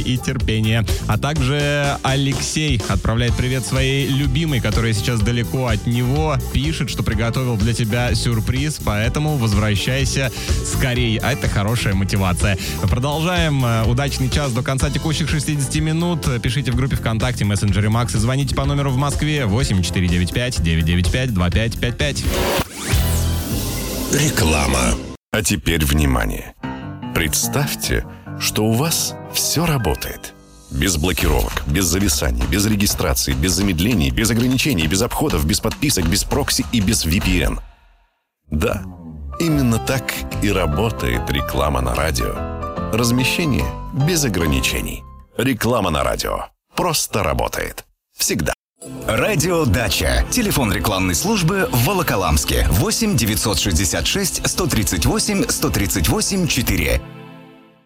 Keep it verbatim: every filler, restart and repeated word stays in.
и терпения. А также Алексей отправляет привет своей любимой, которая сейчас далеко от него. Пишет, что приготовил для тебя сюрприз, поэтому возвращайся скорей. А это хорошая мотивация. Продолжаем. Удачный час до конца текущих шестидесяти минут. Пишите в группе ВКонтакте, мессенджере Макс и звоните по номеру в Москве восемь четыре девять пять девять девять пять два пять пять пять. Реклама. А теперь внимание. Представьте, что у вас все работает. Без блокировок, без зависаний, без регистрации, без замедлений, без ограничений, без обходов, без подписок, без прокси и без ви пи эн. Да, именно так и работает реклама на радио. Размещение без ограничений. Реклама на радио. Просто работает. Всегда. Радио Дача. Телефон рекламной службы в Волоколамске. восемь девятьсот шестьдесят шесть сто тридцать восемь сто тридцать восемь четыре.